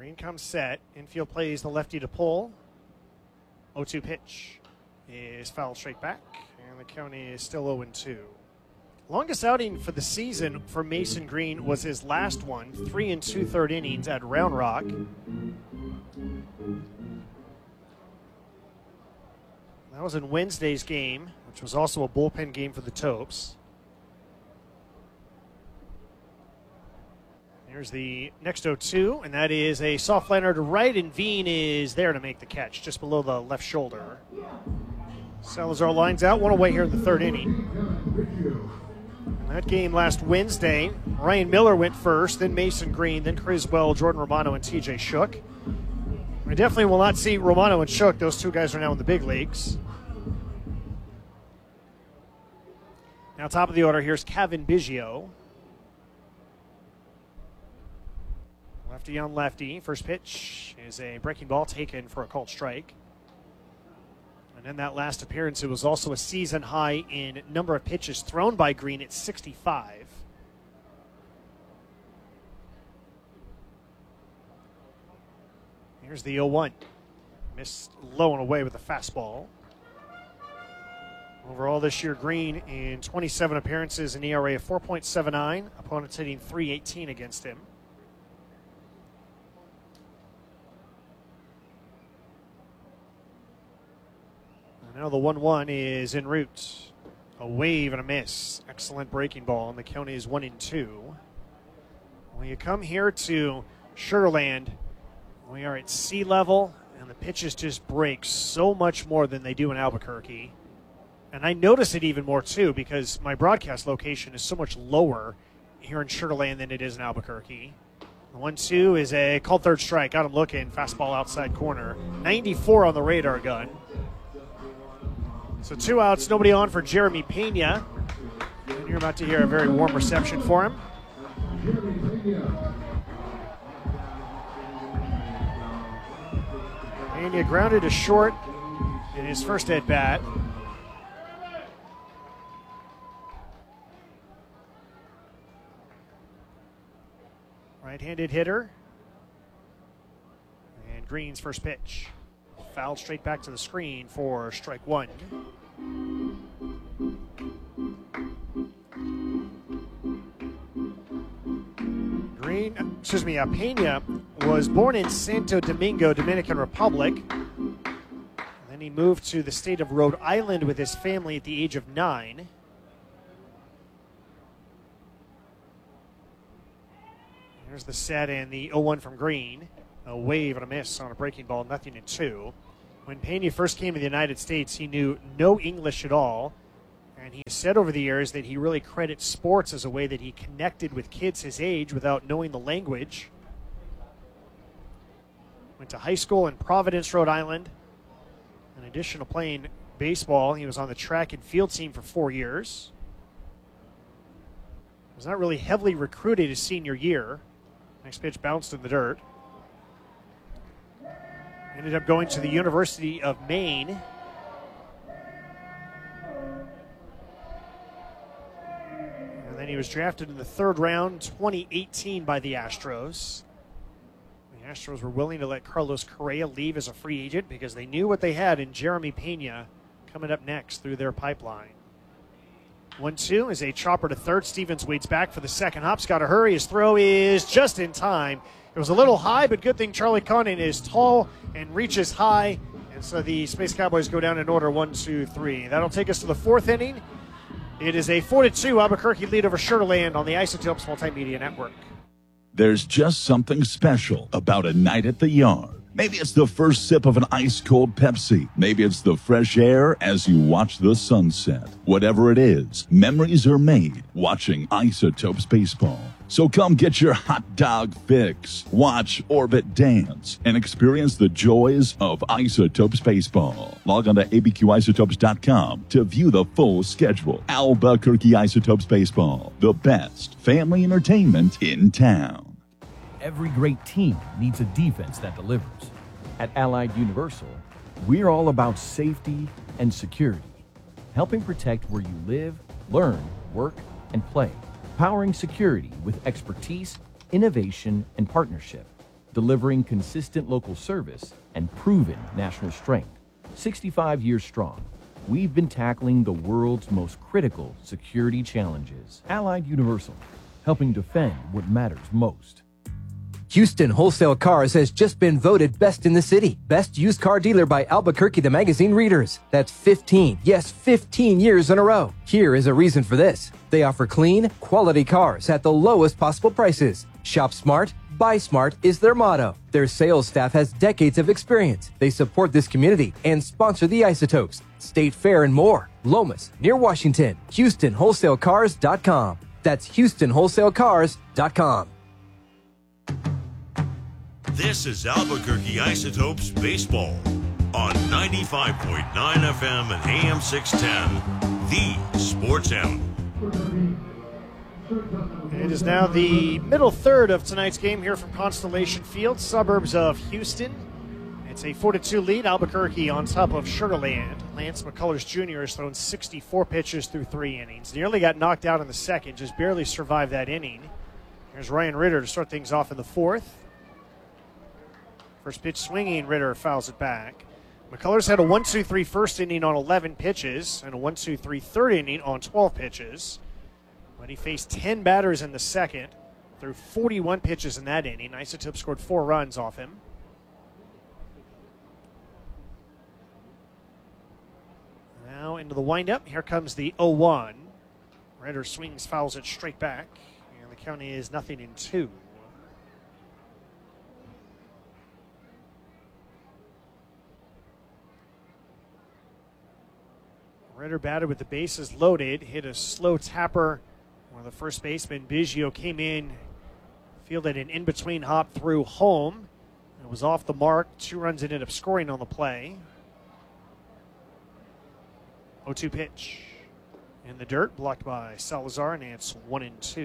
Green comes set. Infield plays the lefty to pull. 0-2 pitch is fouled straight back, and the count is still 0-2. Longest outing for the season for Mason Green was his last one, 3 2/3 innings at Round Rock. That was in Wednesday's game, which was also a bullpen game for the Topes. Here's the next 0-2, and that is a soft liner to right, and Veen is there to make the catch, just below the left shoulder. Salazar lines out, one away here in the third inning. In that game last Wednesday, Ryan Miller went first, then Mason Green, then Criswell, Jordan Romano, and TJ Shook. I definitely will not see Romano and Shook. Those two guys are now in the big leagues. Now top of the order, here's Kevin Biggio. Lefty on lefty. First pitch is a breaking ball taken for a called strike. And in that last appearance, it was also a season high in number of pitches thrown by Green at 65. Here's the 0-1. Missed low and away with a fastball. Overall this year, Green in 27 appearances, an ERA of 4.79. Opponents hitting .318 against him. Now the 1-1 is en route. A wave and a miss. Excellent breaking ball, and the count is 1-2. When you come here to Sugar Land, we are at sea level, and the pitches just break so much more than they do in Albuquerque. And I notice it even more, too, because my broadcast location is so much lower here in Sugar Land than it is in Albuquerque. The 1-2 is a called third strike. Got him looking. Fastball outside corner. 94 on the radar gun. So 2 outs, nobody on for Jeremy Pena. And you're about to hear a very warm reception for him. Pena grounded to short in his first at bat. Right-handed hitter. And Green's first pitch. Fouled straight back to the screen for strike one. Pena was born in Santo Domingo, Dominican Republic. Then he moved to the state of Rhode Island with his family at the age of 9. Here's the set and the 0-1 from Green. A wave and a miss on a breaking ball, 0-2. When Pena first came to the United States, he knew no English at all. And he has said over the years that he really credits sports as a way that he connected with kids his age without knowing the language. Went to high school in Providence, Rhode Island. In addition to playing baseball, he was on the track and field team for 4 years. Was not really heavily recruited his senior year. Next pitch bounced in the dirt. Ended up going to the University of Maine. And then he was drafted in the 3rd round, 2018 by the Astros. The Astros were willing to let Carlos Correa leave as a free agent because they knew what they had in Jeremy Pena coming up next through their pipeline. 1-2 is a chopper to third. Stevens waits back for the second. Hop's got to hurry. His throw is just in time. It was a little high, but good thing Charlie Conant is tall and reaches high. And so the Space Cowboys go down in order 1, 2, 3. That'll take us to the 4th inning. It is a 4-2 Albuquerque lead over Sugar Land on the Isotopes Multimedia Network. There's just something special about a night at the yard. Maybe it's the first sip of an ice-cold Pepsi. Maybe it's the fresh air as you watch the sunset. Whatever it is, memories are made watching Isotopes Baseball. So come get your hot dog fix, watch Orbit dance, and experience the joys of Isotopes Baseball. Log on to abqisotopes.com to view the full schedule. Albuquerque Isotopes Baseball, the best family entertainment in town. Every great team needs a defense that delivers. At Allied Universal, we're all about safety and security, helping protect where you live, learn, work, and play, powering security with expertise, innovation, and partnership. delivering consistent local service and proven national strength. 65 years strong, we've been tackling the world's most critical security challenges. Allied Universal, helping defend what matters most. Houston Wholesale Cars has just been voted best in the city. Best used car dealer by Albuquerque the Magazine readers. That's 15 years in a row. Here is a reason for this. They offer clean, quality cars at the lowest possible prices. Shop smart, buy smart is their motto. Their sales staff has decades of experience. They support this community and sponsor the Isotopes, State Fair, and more. Lomas, near Washington. HoustonWholesaleCars.com. That's HoustonWholesaleCars.com. This is Albuquerque Isotopes Baseball on 95.9 FM and AM 610, the Sports Animal. It is now the middle third of tonight's game here from Constellation Field, suburbs of Houston. It's a 4-2 lead, Albuquerque on top of Sugar Land. Lance McCullers Jr. has thrown 64 pitches through 3 innings. Nearly got knocked out in the second, just barely survived that inning. Here's Ryan Ritter to start things off in the fourth. First pitch swinging, Ritter fouls it back. McCullers had a 1-2-3 first inning on 11 pitches and a 1-2-3 third inning on 12 pitches. But he faced 10 batters in the second, threw 41 pitches in that inning. Isotopes scored 4 runs off him. Now into the windup. Here comes the 0-1. Ritter swings, fouls it straight back. And the count is 0-2. Ritter batted with the bases loaded, hit a slow tapper where the first baseman, Biggio, came in, fielded an in-between hop through home. It was off the mark. 2 runs ended up scoring on the play. 0-2 pitch. In the dirt, blocked by Salazar, and it's 1-2.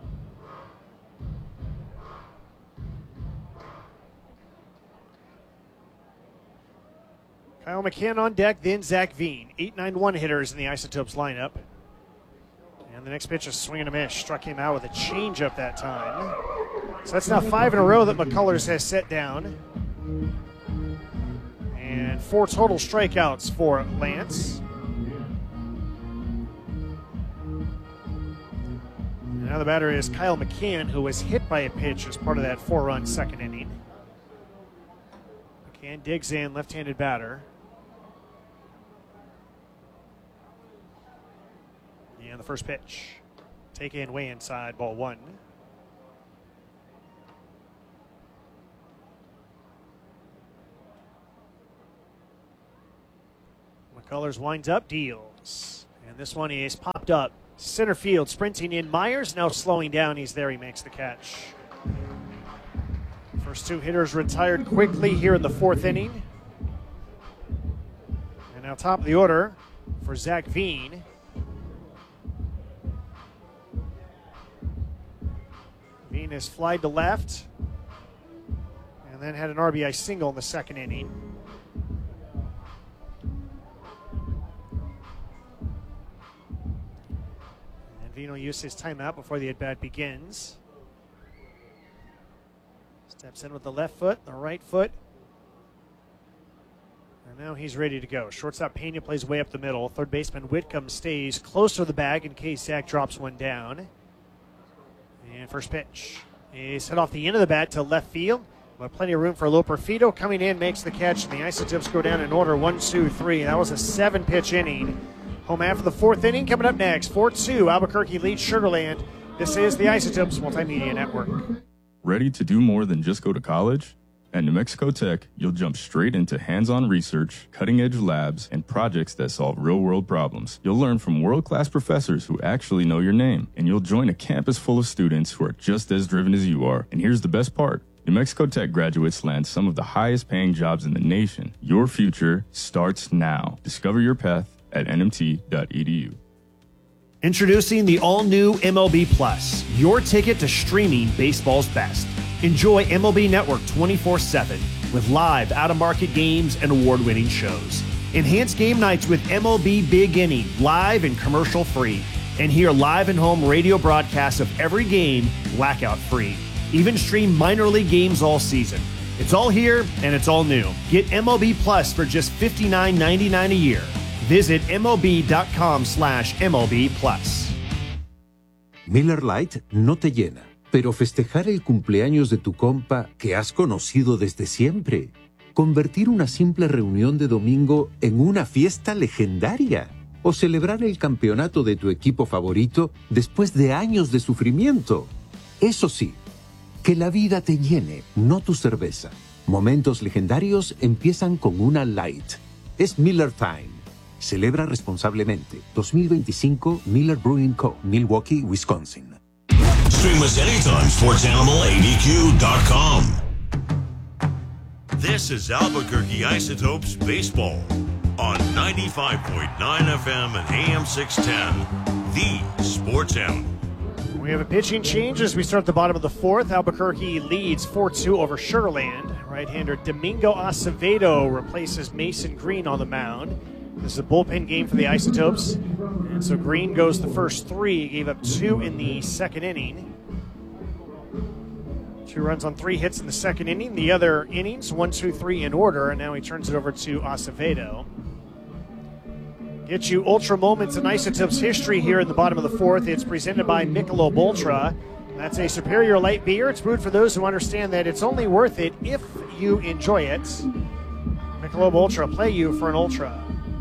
Kyle McCann on deck, then Zach Veen. 8-9-1 hitters in the Isotopes lineup. And the next pitch is swing and a miss. Struck him out with a changeup that time. So that's now 5 in a row that McCullers has set down. And 4 total strikeouts for Lance. And now the batter is Kyle McCann, who was hit by a pitch as part of that 4-run second inning. McCann digs in, left-handed batter. And the first pitch, taken way inside, ball 1. McCullers winds up, deals. And this one is popped up. Center field, sprinting in. Myers now slowing down. He's there. He makes the catch. First 2 hitters retired quickly here in the 4th inning. And now top of the order for Zach Veen. Veen has flied to left and then had an RBI single in the second inning. And Veen will use his timeout before the at-bat begins. Steps in with the left foot, the right foot. And now he's ready to go. Shortstop Pena plays way up the middle. Third baseman Whitcomb stays close to the bag in case Zach drops one down. And first pitch is hit off the end of the bat to left field. But plenty of room for Loperfido. Coming in, makes the catch, and the Isotopes go down in order 1-2-3. That was a 7-pitch inning. Home after the 4th inning. Coming up next, 4-2. Albuquerque leads Sugar Land. This is the Isotopes Multimedia Network. Ready to do more than just go to college? At New Mexico Tech, you'll jump straight into hands-on research, cutting-edge labs, and projects that solve real-world problems. You'll learn from world-class professors who actually know your name, and you'll join a campus full of students who are just as driven as you are. And here's the best part. New Mexico Tech graduates land some of the highest-paying jobs in the nation. Your future starts now. Discover your path at nmt.edu. Introducing the all-new MLB Plus, your ticket to streaming baseball's best. Enjoy MLB Network 24/7 with live out-of-market games and award-winning shows. Enhance game nights with MLB Big Inning, live and commercial-free. And hear live and home radio broadcasts of every game, blackout-free. Even stream minor league games all season. It's all here and it's all new. Get MLB Plus for just $59.99 a year. Visit MLB.com/MLB Plus. Miller Lite no te llena, pero festejar el cumpleaños de tu compa que has conocido desde siempre. Convertir una simple reunión de domingo en una fiesta legendaria. O celebrar el campeonato de tu equipo favorito después de años de sufrimiento. Eso sí, que la vida te llene, no tu cerveza. Momentos legendarios empiezan con una Light. Es Miller Time. Celebra responsablemente. 2025 Miller Brewing Co., Milwaukee, Wisconsin. Stream us anytime, SportsAnimalABQ.com. This is Albuquerque Isotopes Baseball on 95.9 FM and AM 610, the Sports Animal. We have a pitching change as we start the bottom of the fourth. Albuquerque leads 4-2 over Sugar Land. Right-hander Domingo Acevedo replaces Mason Green on the mound. This is a bullpen game for the Isotopes. And so Green goes the first three, gave up 2 in the second inning. 2 runs on 3 hits in the second inning. The other innings, 1, 2, 3 in order, and now he turns it over to Acevedo. Get you Ultra Moments in Isotopes history here in the bottom of the fourth. It's presented by Michelob Ultra. That's a superior light beer. It's brewed for those who understand that it's only worth it if you enjoy it. Michelob Ultra, play you for an Ultra.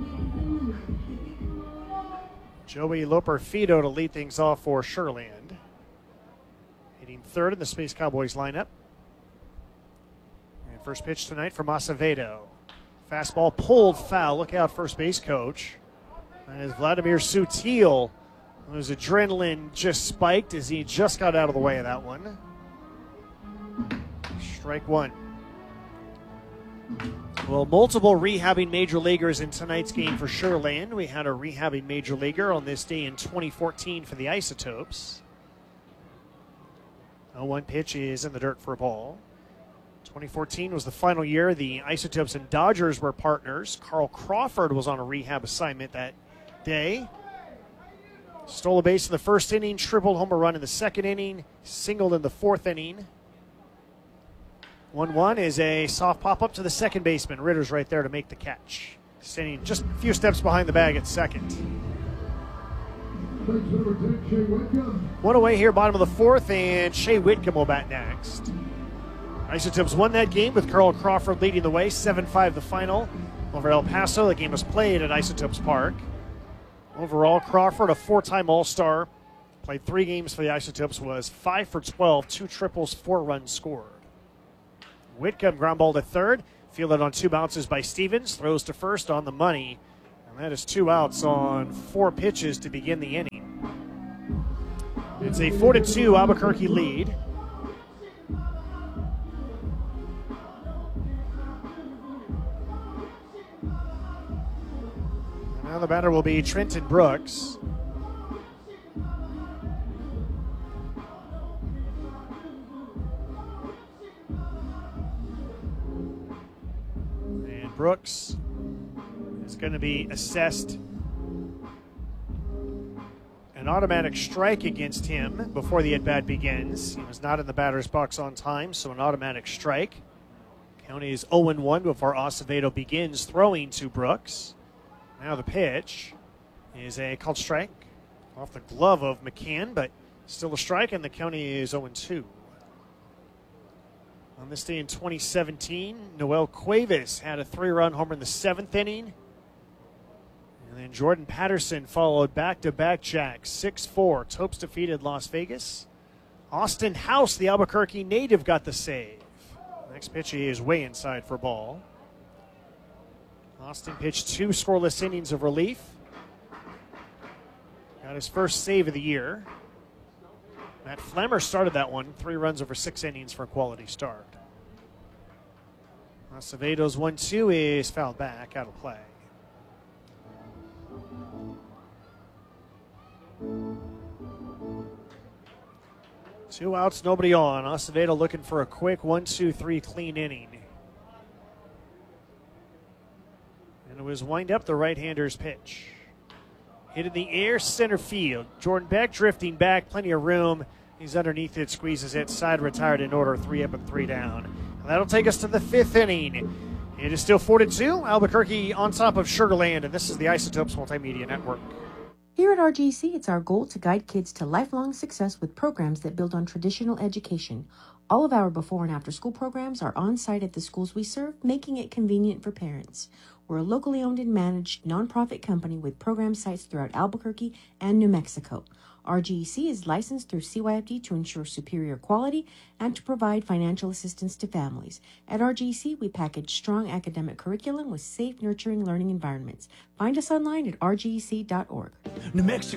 Joey Loperfido to lead things off for Sureland. Hitting third in the Space Cowboys lineup. And first pitch tonight from Acevedo. Fastball pulled foul. Look out, first base coach. That is Vladimir Sutil, whose adrenaline just spiked as he just got out of the way of that one. Strike one. Well, multiple rehabbing major leaguers in tonight's game for Sureland. We had a rehabbing major leaguer on this day in 2014 for the Isotopes. 0-1 pitch is in the dirt for a ball. 2014 was the final year the Isotopes and Dodgers were partners. Carl Crawford was on a rehab assignment that day. Stole a base in the first inning, tripled home run in the second inning, singled in the fourth inning. 1-1 is a soft pop-up to the second baseman. Ritter's right there to make the catch. Standing just a few steps behind the bag at second. One away here, bottom of the fourth, and Shea Whitcomb will bat next. Isotopes won that game with Carl Crawford leading the way, 7-5 the final over El Paso. The game was played at Isotopes Park. Overall, Crawford, a 4-time All-Star, played 3 games for the Isotopes, was 5 for 12, 2 triples, 4 runs scored. Whitcomb ground ball to third, fielded on 2 bounces by Stevens, throws to first on the money, and that is 2 outs on 4 pitches to begin the inning. It's a 4-2 Albuquerque lead. And now the batter will be Trenton Brooks. Brooks is going to be assessed an automatic strike against him before the at-bat begins. He was not in the batter's box on time, so an automatic strike. County is 0-1 before Acevedo begins throwing to Brooks. Now the pitch is a called strike off the glove of McCann, but still a strike, and the county is 0-2. On this day in 2017, Noel Cuevas had a 3-run homer in the 7th inning. And then Jordan Patterson followed back-to-back jacks, 6-4. Topes defeated Las Vegas. Austin House, the Albuquerque native, got the save. Next pitch is way inside for ball. Austin pitched 2 scoreless innings of relief. Got his first save of the year. Matt Flemmer started that one, 3 runs over 6 innings for a quality start. Acevedo's 1-2 is fouled back, out of play. Two outs, nobody on. Acevedo looking for a quick 1-2-3 clean inning. And it was wind up the right-hander's pitch. Hit in the air, center field. Jordan Beck drifting back, plenty of room He's underneath it, squeezes it, side retired in order, 3 up and 3 down. And that'll take us to the 5th inning. It is still 4-2. Albuquerque on top of Sugar Land, and this is the Isotopes Multimedia Network. Here at RGC, it's our goal to guide kids to lifelong success with programs that build on traditional education. All of our before and after school programs are on site at the schools we serve, making it convenient for parents. We're a locally owned and managed nonprofit company with program sites throughout Albuquerque and New Mexico. RGC is licensed through CYFD to ensure superior quality and to provide financial assistance to families. At RGC, we package strong academic curriculum with safe, nurturing learning environments. Find us online at rgec.org. New Mexico.